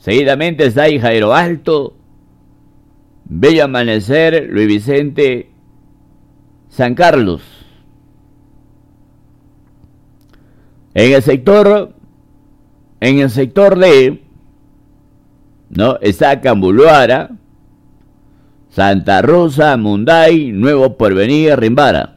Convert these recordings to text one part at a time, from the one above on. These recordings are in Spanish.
Seguidamente está Jairo Alto, Bello Amanecer, Luis Vicente, San Carlos. En el sector D, ¿no?, está Cambuluara, Santa Rosa, Munday, Nuevo Porvenir, Rimbara.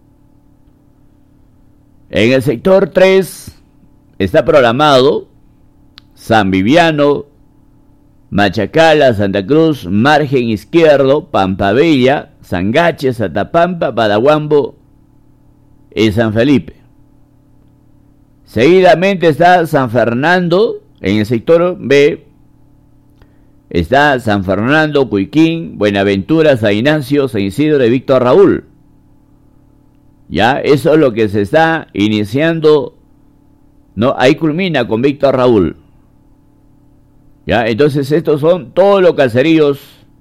En el sector 3 está programado San Viviano, Machacala, Santa Cruz, Margen Izquierdo, Pampabella, Sangache, Satapampa, Padahuambo y San Felipe. Seguidamente está San Fernando. En el sector B está San Fernando, Cuiquín, Buenaventura, San Ignacio, San Isidro y Víctor Raúl. Ya, eso es lo que se está iniciando, ¿no? Ahí culmina con Víctor Raúl. Ya, entonces estos son todos los caseríos,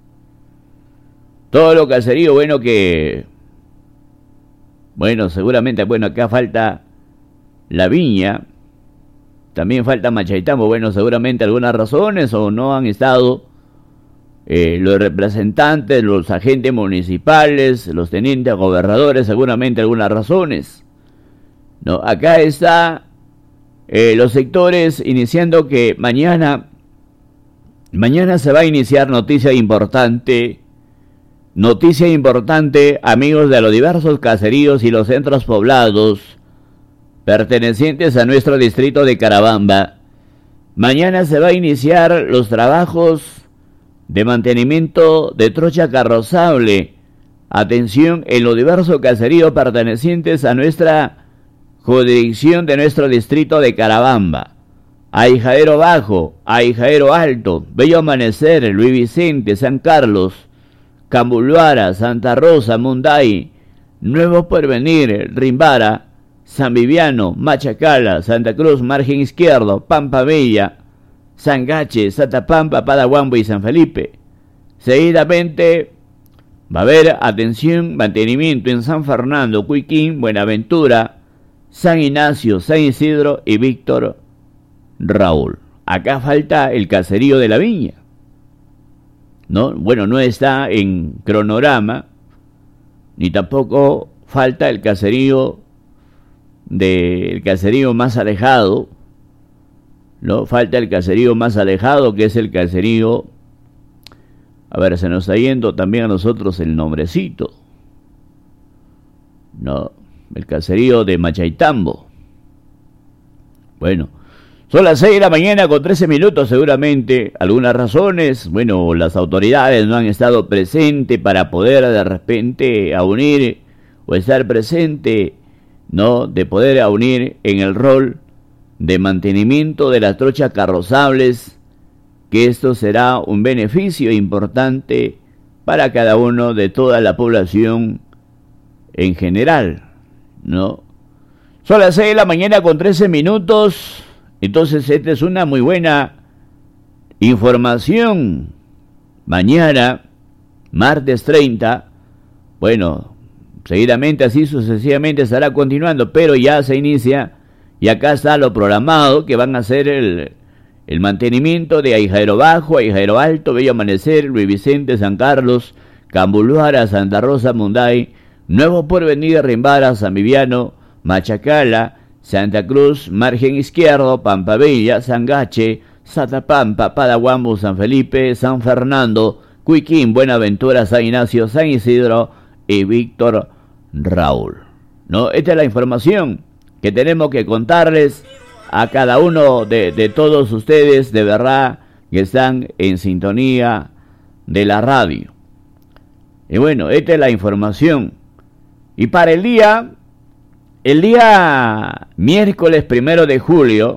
bueno, seguramente, acá falta La Viña, también falta Machaitambo, bueno, seguramente algunas razones, o no han estado los representantes, los agentes municipales, los tenientes gobernadores, seguramente algunas razones. No, acá está los sectores iniciando que mañana se va a iniciar noticia importante, amigos de los diversos caseríos y los centros poblados pertenecientes a nuestro distrito de Carabamba. Mañana se va a iniciar los trabajos de mantenimiento de trocha carrozable. Atención, en los diversos caseríos pertenecientes a nuestra jurisdicción de nuestro distrito de Carabamba. Ahijadero Bajo, Ahijadero Alto, Bello Amanecer, Luis Vicente, San Carlos, Cambuluara, Santa Rosa, Munday, Nuevo Porvenir, Rimbara, San Viviano, Machacala, Santa Cruz, Margen Izquierdo, Pampabella, Sangache, Satapampa, Padahuambo y San Felipe. Seguidamente va a haber, atención, mantenimiento en San Fernando, Cuiquín, Buenaventura, San Ignacio, San Isidro y Víctor Raúl. Acá falta el caserío de La Viña, ¿no? Bueno, no está en cronograma, ni tampoco falta el caserío más alejado, ¿no? Falta el caserío más alejado, que es el caserío, a ver, se nos está yendo también a nosotros el nombrecito, ¿no? El caserío de Machaitambo. Bueno, son las 6 de la mañana con 13 minutos, seguramente algunas razones, bueno, las autoridades no han estado presentes para poder de repente unir o estar presente, ¿no?, de poder unir en el rol de mantenimiento de las trochas carrozables, que esto será un beneficio importante para cada uno de toda la población en general, ¿no? Son las 6 de la mañana con 13 minutos, entonces esta es una muy buena información. Mañana, martes 30, bueno, seguidamente, así sucesivamente estará continuando, pero ya se inicia, y acá está lo programado, que van a hacer el mantenimiento de Ahijadero Bajo, Ahijadero Alto, Bello Amanecer, Luis Vicente, San Carlos, Cambuluara, Santa Rosa, Munday, Nuevo Porvenir, Rimbara, San Viviano, Machacala, Santa Cruz, Margen Izquierdo, Pampabella, Sangache, Satapampa, Padahuambo, San Felipe, San Fernando, Cuiquín, Buenaventura, San Ignacio, San Isidro y Víctor Raúl, ¿no? Esta es la información que tenemos que contarles a cada uno de todos ustedes, de verdad, que están en sintonía de la radio. Y bueno, esta es la información. Y para el día miércoles 1 de julio,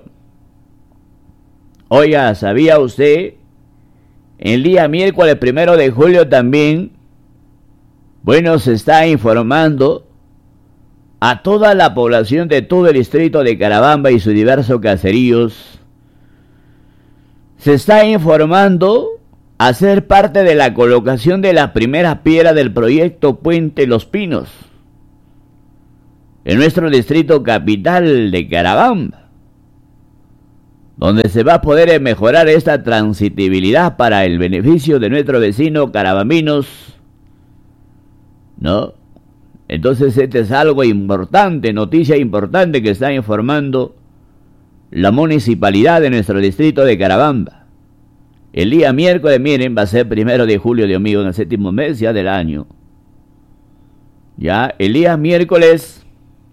oiga, ¿sabía usted? El día miércoles 1 de julio también, bueno, se está informando a toda la población de todo el distrito de Carabamba y sus diversos caseríos. Se está informando a ser parte de la colocación de la primera piedra del proyecto Puente Los Pinos en nuestro distrito capital de Carabamba. donde se va a poder mejorar esta transitibilidad para el beneficio de nuestro vecino carabambinos, ¿no? Entonces este es algo importante, noticia importante que está informando la municipalidad de nuestro distrito de Carabamba. El día miércoles, miren, va a ser 1 de julio, Dios mío, en el 7º mes ya del año. Ya, el día miércoles,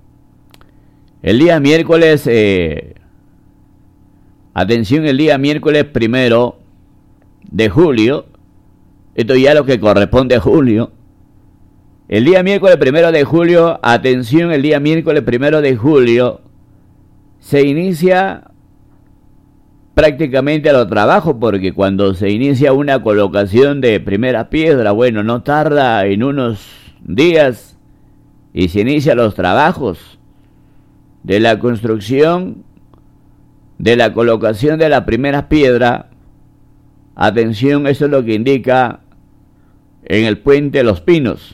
atención, el día miércoles 1 de julio, esto ya es lo que corresponde a julio. El día miércoles 1 de julio, atención, el día miércoles 1 de julio, se inicia prácticamente a los trabajos, porque cuando se inicia una colocación de primera piedra, bueno, no tarda en unos días y se inician los trabajos de la construcción, de la colocación de la primera piedra. Atención, eso es lo que indica en el puente Los Pinos,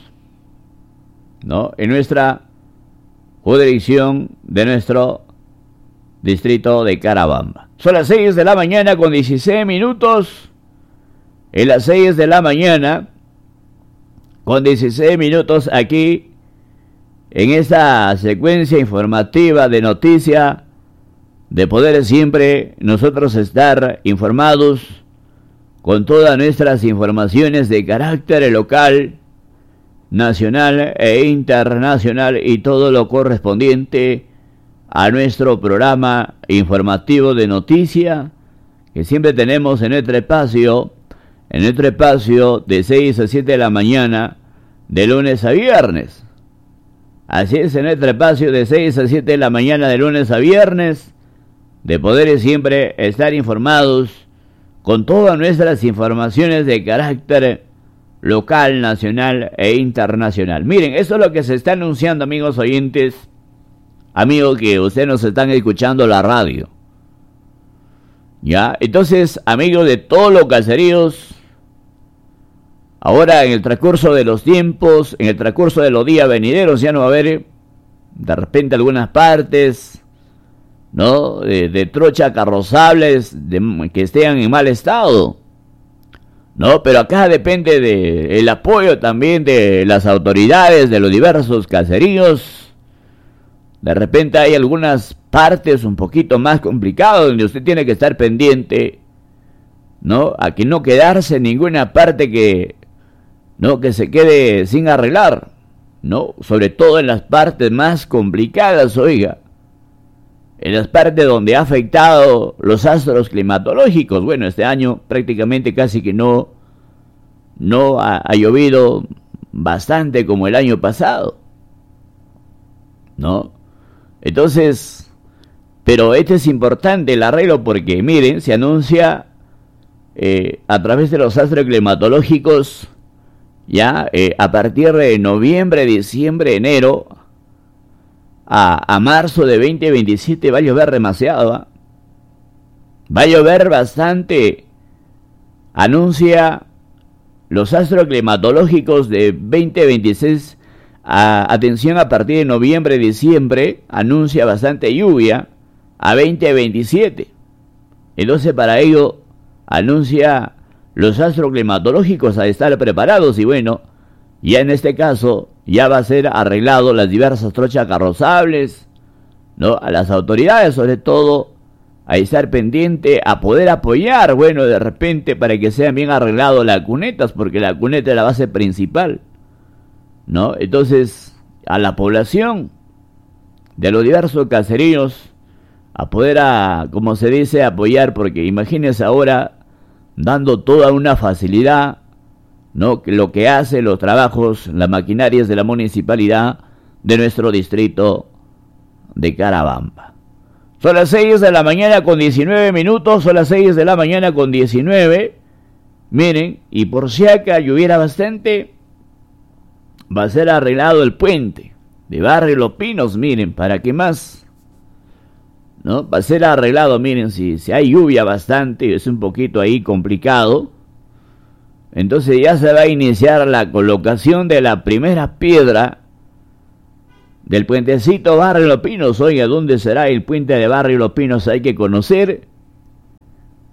¿no? En nuestra jurisdicción de nuestro distrito de Carabamba. Son las 6 de la mañana con 16 minutos. En las 6 de la mañana con 16 minutos aquí en esta secuencia informativa de noticia, de poder siempre nosotros estar informados con todas nuestras informaciones de carácter local, nacional e internacional, y todo lo correspondiente a nuestro programa informativo de noticia que siempre tenemos en nuestro espacio de 6 a 7 de la mañana, de lunes a viernes. Así es, en nuestro espacio de 6 a 7 de la mañana, de lunes a viernes, de poder siempre estar informados con todas nuestras informaciones de carácter local, nacional e internacional. Miren, eso es lo que se está anunciando, amigos oyentes, amigos que ustedes nos están escuchando la radio. Ya, entonces, amigos de todos los caseríos, ahora en el transcurso de los tiempos, en el transcurso de los días venideros, ya no va a haber de repente algunas partes, ¿no?, de trocha carrozables que estén en mal estado, ¿no? Pero acá depende del apoyo también de las autoridades de los diversos caseríos. De repente hay algunas partes un poquito más complicadas donde usted tiene que estar pendiente, ¿no?, a que no quedarse ninguna parte que se quede sin arreglar, ¿no? Sobre todo en las partes más complicadas, oiga, en las partes donde ha afectado los astros climatológicos. Bueno, este año prácticamente casi que no ha llovido bastante como el año pasado, ¿no? Entonces, pero este es importante el arreglo, porque miren, se anuncia a través de los astros climatológicos ya a partir de noviembre, diciembre, enero a marzo de 2027 va a llover demasiado, ¿eh? Va a llover bastante. Anuncia los astros climatológicos de 2026. Atención, a partir de noviembre, diciembre anuncia bastante lluvia a 2027. Entonces, para ello anuncia los astros climatológicos a estar preparados. Y bueno, ya en este caso ya va a ser arreglado las diversas trochas carrozables, ¿no? A las autoridades, sobre todo, a estar pendiente, a poder apoyar, bueno, de repente, para que sean bien arreglados las cunetas, porque la cuneta es la base principal, ¿no? Entonces, a la población de los diversos caseríos, a poder, como se dice, apoyar, porque imagínense ahora dando toda una facilidad, ¿no?, lo que hace los trabajos, las maquinarias de la municipalidad de nuestro distrito de Carabamba. Son las 6 de la mañana con 19 minutos, son las 6 de la mañana con 19. Miren, y por si acá lloviera bastante, va a ser arreglado el puente de Barrio Los Pinos, miren, para que más, ¿no? Va a ser arreglado, miren, si hay lluvia bastante, es un poquito ahí complicado. Entonces ya se va a iniciar la colocación de la primera piedra del puentecito Barrio Los Pinos. Oiga, ¿dónde será el puente de Barrio Los Pinos? Hay que conocer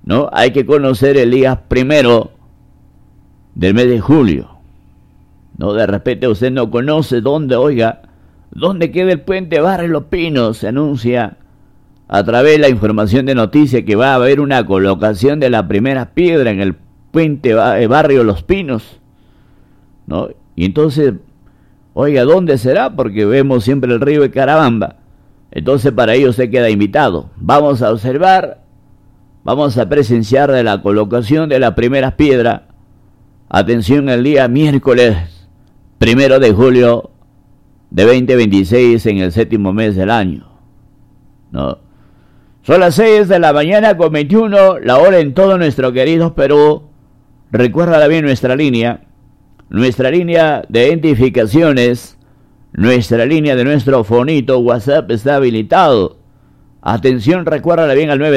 ¿no? Hay que conocer el día primero del mes de julio, ¿no? De repente usted no conoce dónde, oiga, dónde queda el puente Barrio Los Pinos. Se anuncia a través de la información de noticias que va a haber una colocación de la primera piedra en el puente Barrio Los Pinos, ¿no? Y entonces, oiga, ¿dónde será? Porque vemos siempre el río de Carabamba. Entonces para ello usted queda invitado. Vamos a observar, vamos a presenciar de la colocación de la primera piedra. Atención, el día miércoles 1 de julio de 2026 en el 7º mes del año, ¿no? Son las 6 de la mañana con 21, la hora en todo nuestro querido Perú. Recuerda bien nuestra línea de identificaciones, nuestra línea de nuestro fonito WhatsApp está habilitado. Atención, recuérdala bien al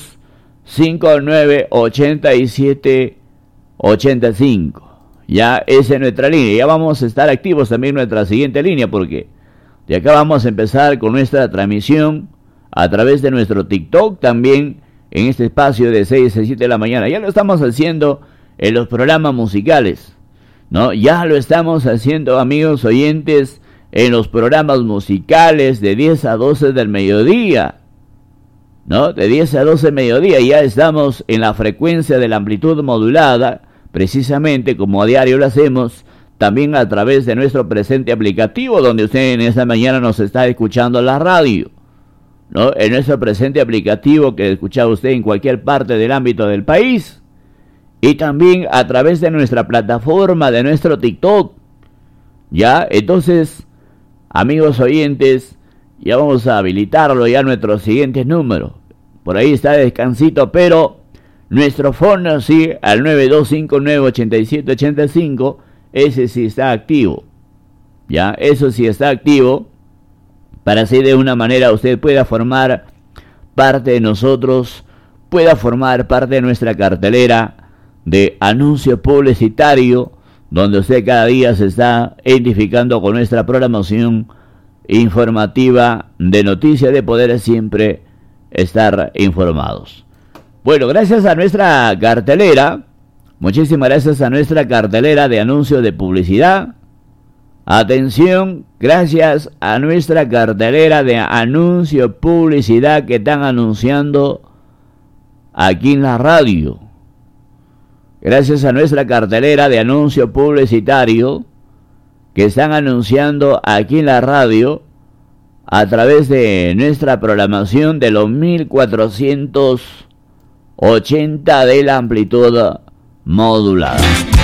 92598785. Ya esa es nuestra línea. Ya vamos a estar activos también en nuestra siguiente línea, porque de acá vamos a empezar con nuestra transmisión a través de nuestro TikTok, también en este espacio de 6 a 7 de la mañana. Ya lo estamos haciendo en los programas musicales, ¿no? Ya lo estamos haciendo, amigos oyentes, en los programas musicales de 10 a 12 del mediodía, ¿no? De 10 a 12 del mediodía ya estamos en la frecuencia de la amplitud modulada, precisamente como a diario lo hacemos, también a través de nuestro presente aplicativo, donde usted en esta mañana nos está escuchando la radio, ¿no? En nuestro presente aplicativo que escucha usted en cualquier parte del ámbito del país, y también a través de nuestra plataforma, de nuestro TikTok. Ya, entonces, amigos oyentes, ya vamos a habilitarlo ya nuestros siguientes números. Por ahí está descansito, pero nuestro fono sí, al 92598785, ese sí está activo. Ya, eso sí está activo, para así de una manera usted pueda formar parte de nosotros, pueda formar parte de nuestra cartelera de anuncio publicitario, donde usted cada día se está identificando con nuestra programación informativa de noticias, de poder siempre estar informados. Bueno, gracias a nuestra cartelera, muchísimas gracias a nuestra cartelera de anuncios de publicidad. Atención, gracias a nuestra cartelera de anuncio publicidad que están anunciando aquí en la radio. Gracias a nuestra cartelera de anuncio publicitario que están anunciando aquí en la radio a través de nuestra programación de los 1480 de la amplitud modulada.